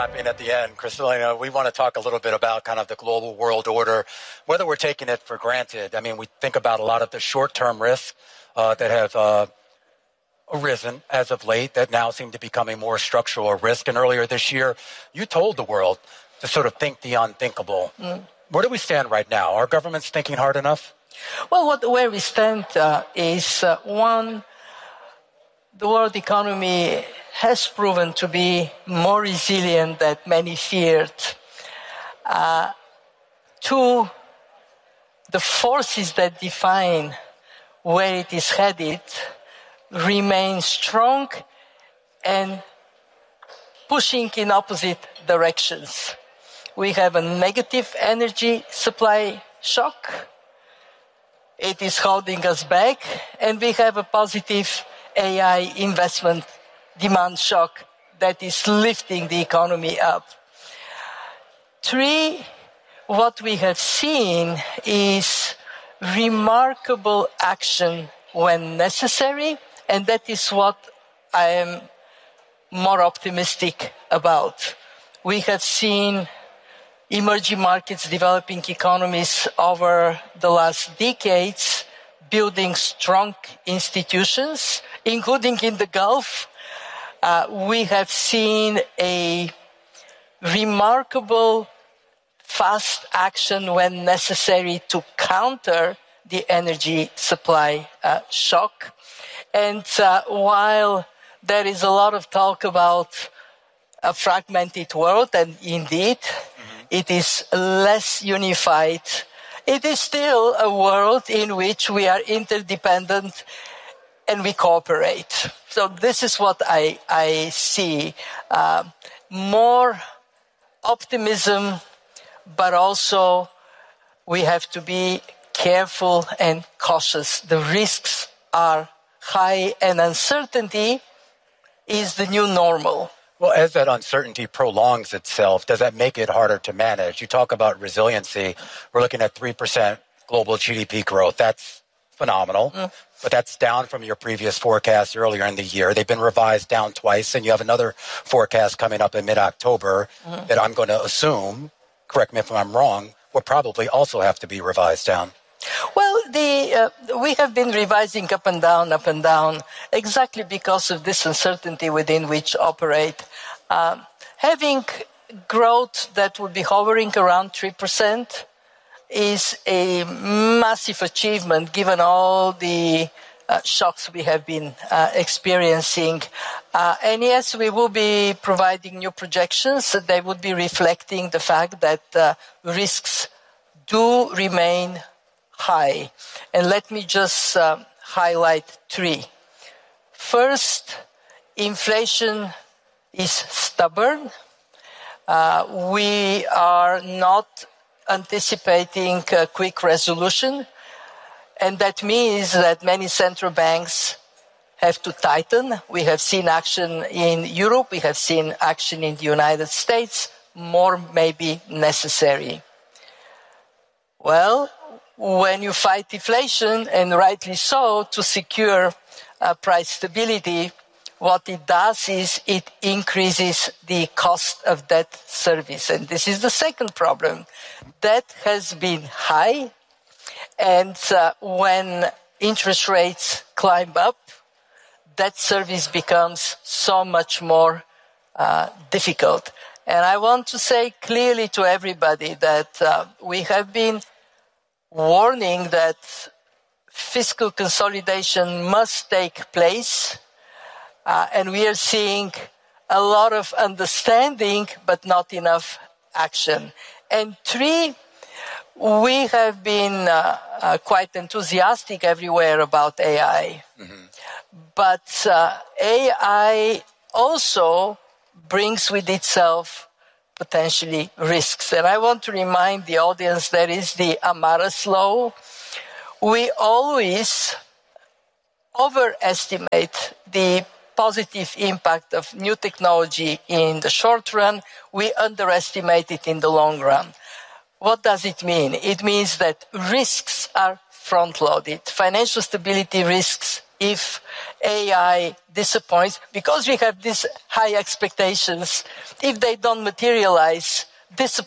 overlapping at the end, Kristalina, we want to talk a little bit about kind of the global world order, whether we're taking it for granted. I mean, we think about a lot of the short-term risks that have arisen as of late that now seem to be becoming more structural risk. And earlier this year, you told the world to sort of think the unthinkable. Where do we stand right now? Are governments thinking hard enough? Well, where we stand is, one, the world economy has proven to be more resilient than many feared. Two, the forces that define where it is headed remain strong and pushing in opposite directions. We have a negative energy supply shock. It is holding us back. And we have a positive AI investment demand shock that is lifting the economy up. Three, what we have seen is remarkable action when necessary, and that is what I am more optimistic about. We have seen emerging markets, developing economies over the last decades building strong institutions, including in the Gulf. We have seen a remarkable fast action when necessary to counter the energy supply shock. And while there is a lot of talk about a fragmented world, and indeed it is less unified, it is still a world in which we are interdependent and we cooperate. So this is what I see. More optimism, but also we have to be careful and cautious. The risks are high and uncertainty is the new normal. Well, as that uncertainty prolongs itself, does that make it harder to manage? You talk about resiliency. We're looking at 3% global GDP growth. That's phenomenal, but that's down from your previous forecast earlier in the year. They've been revised down twice, and you have another forecast coming up in mid-October that I'm going to assume, correct me if I'm wrong, will probably also have to be revised down. Well, we have been revising up and down, exactly because of this uncertainty within which operate. Having growth that would be hovering around 3% is a massive achievement given all the shocks we have been experiencing. And yes, we will be providing new projections. They would be reflecting the fact that risks do remain high. And let me just highlight three. First, inflation is stubborn. We are not anticipating a quick resolution. And that means that many central banks have to tighten. We have seen action in Europe. We have seen action in the United States. More may be necessary. Well, when you fight inflation, and rightly so, to secure price stability, what it does is it increases the cost of debt service. And this is the second problem. Debt has been high, and when interest rates climb up, debt service becomes so much more difficult. And I want to say clearly to everybody that we have been warning that fiscal consolidation must take place, and we are seeing a lot of understanding, but not enough action. And three, we have been quite enthusiastic everywhere about AI. But AI also brings with itself potentially risks. And I want to remind the audience there is the Amara's law. We always overestimate the positive impact of new technology in the short run. We underestimate it in the long run. What does it mean? It means that risks are front-loaded. Financial stability risks if AI disappoints, because we have these high expectations, if they don't materialize,